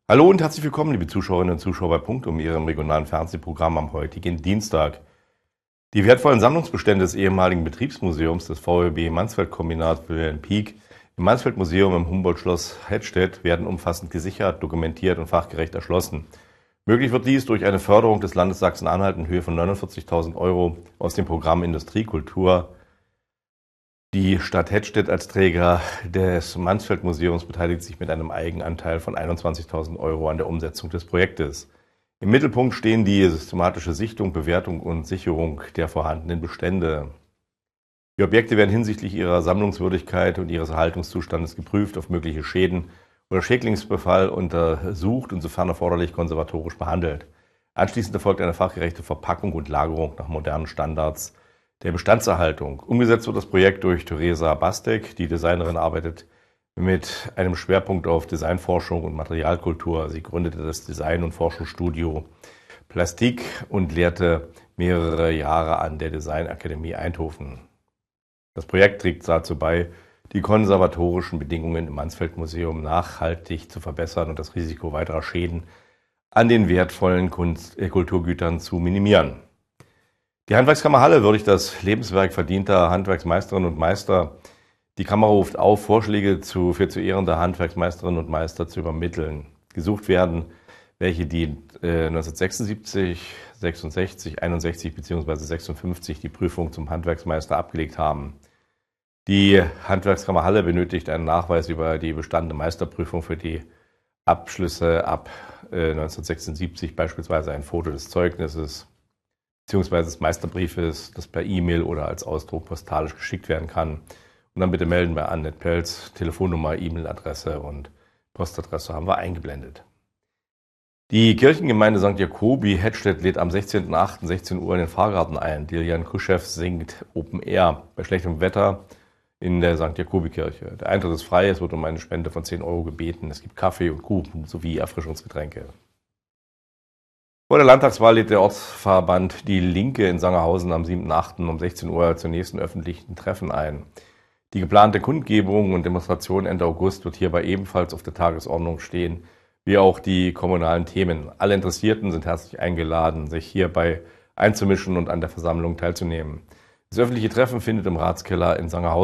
Hallo und herzlich willkommen, liebe Zuschauerinnen und Zuschauer bei Punktum, Ihrem regionalen Fernsehprogramm am heutigen Dienstag. Die wertvollen Sammlungsbestände des ehemaligen Betriebsmuseums des VEB Mansfeld-Kombinat Wilhelm-Pieck im Mansfeld-Museum im Humboldt-Schloss Hettstedt werden umfassend gesichert, dokumentiert und fachgerecht erschlossen. Möglich wird dies durch eine Förderung des Landes Sachsen-Anhalt in Höhe von 49.000 € aus dem Programm Industriekultur. Die Stadt Hettstedt als Träger des Mansfeld-Museums beteiligt sich mit einem Eigenanteil von 21.000 € an der Umsetzung des Projektes. Im Mittelpunkt stehen die systematische Sichtung, Bewertung und Sicherung der vorhandenen Bestände. Die Objekte werden hinsichtlich ihrer Sammlungswürdigkeit und ihres Erhaltungszustandes geprüft, auf mögliche Schäden oder Schädlingsbefall untersucht und sofern erforderlich konservatorisch behandelt. Anschließend erfolgt eine fachgerechte Verpackung und Lagerung nach modernen Standards der Bestandserhaltung. Umgesetzt wird das Projekt durch Theresa Bastek. Die Designerin arbeitet mit einem Schwerpunkt auf Designforschung und Materialkultur. Sie gründete das Design- und Forschungsstudio Plastik und lehrte mehrere Jahre an der Designakademie Eindhoven. Das Projekt trägt dazu bei, die konservatorischen Bedingungen im Mansfeld-Museum nachhaltig zu verbessern und das Risiko weiterer Schäden an den wertvollen Kulturgütern zu minimieren. Die Handwerkskammer Halle würdigt das Lebenswerk verdienter Handwerksmeisterinnen und Meister. Die Kammer ruft auf, Vorschläge für zu ehrende Handwerksmeisterinnen und Meister zu übermitteln. Gesucht werden, welche die 1976, 66, 61 bzw. 56 die Prüfung zum Handwerksmeister abgelegt haben. Die Handwerkskammer Halle benötigt einen Nachweis über die bestandene Meisterprüfung für die Abschlüsse ab 1976, beispielsweise ein Foto des Zeugnisses bzw. des Meisterbriefes, das per E-Mail oder als Ausdruck postalisch geschickt werden kann. Und dann bitte melden bei Annette Pelz. Telefonnummer, E-Mail-Adresse und Postadresse haben wir eingeblendet. Die Kirchengemeinde St. Jakobi Hettstedt lädt am 16.08. 16 Uhr in den Pfarrgarten ein. Dilian Kuschew singt Open Air bei schlechtem Wetter in der St. Jakobi-Kirche. Der Eintritt ist frei, es wird um eine Spende von 10 € gebeten. Es gibt Kaffee und Kuchen sowie Erfrischungsgetränke. Vor der Landtagswahl lädt der Ortsverband Die Linke in Sangerhausen am 7.8. um 16 Uhr zum nächsten öffentlichen Treffen ein. Die geplante Kundgebung und Demonstration Ende August wird hierbei ebenfalls auf der Tagesordnung stehen, wie auch die kommunalen Themen. Alle Interessierten sind herzlich eingeladen, sich hierbei einzumischen und an der Versammlung teilzunehmen. Das öffentliche Treffen findet im Ratskeller in Sangerhausen